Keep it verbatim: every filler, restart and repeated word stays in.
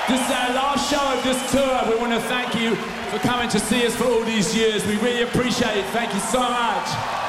This is our last show of this tour. We want to thank you for coming to see us for all these years. We really appreciate it. Thank you so much.